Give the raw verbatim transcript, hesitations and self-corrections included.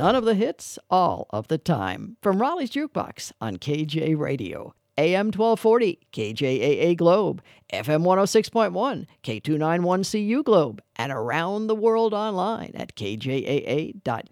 None of the hits, all of the time. From Raleigh's Jukebox on K J Radio. A M twelve forty, K J A A Globe, F M one oh six point one, K two ninety-one C U Globe, and around the world online at K J A A dot